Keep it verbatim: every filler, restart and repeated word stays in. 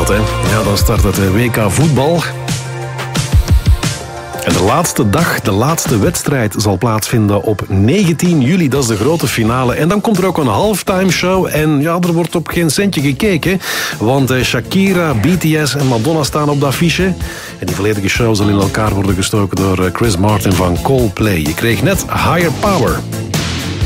dat, hè. Ja, dan start het W K voetbal. En de laatste dag, de laatste wedstrijd zal plaatsvinden op negentien juli. Dat is de grote finale. En dan komt er ook een halftime show. En ja, er wordt op geen centje gekeken. Want eh, Shakira, B T S en Madonna staan op de affiche. En die volledige show zal in elkaar worden gestoken door Chris Martin van Coldplay. Je kreeg net Higher Power.